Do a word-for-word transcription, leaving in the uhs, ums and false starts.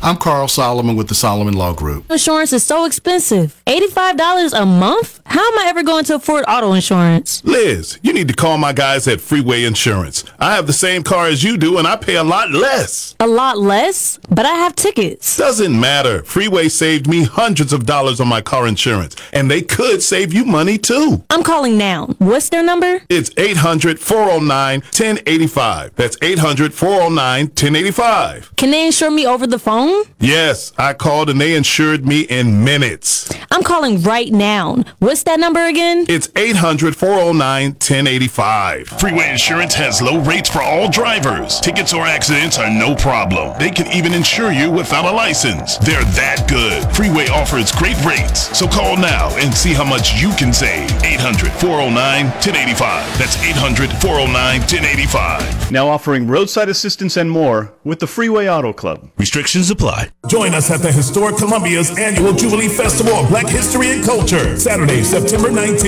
I'm Carl Solomon with the Solomon Law Group. Insurance is so expensive. eighty-five dollars a month? How am I ever going to afford auto insurance? Liz, you need to call my guys at Freeway Insurance. I have the same car as you do, and I pay a lot less. A lot less? But I have tickets. Doesn't matter. Freeway saved me hundreds of dollars on my car insurance, and they could save you money, too. I'm calling now. What's their number? It's eight hundred, four oh nine, one oh eight five. That's eight hundred, four oh nine, one oh eight five. Can they insure me over the phone? Yes, I called and they insured me in minutes. I'm calling right now. What's that number again? It's eight hundred, four oh nine, one oh eight five. Freeway Insurance has low rates for all drivers. Tickets or accidents are no problem. They can even insure you without a license. They're that good. Freeway offers great rates. So call now and see how much you can save. eight hundred, four oh nine, one oh eight five. That's eight hundred, four oh nine, one oh eight five. Now offering roadside assistance and more with the Freeway Auto Club. Restrictions apply. Join us at the historic Columbia's annual Jubilee Festival of Black History and Culture, Saturday, September nineteenth.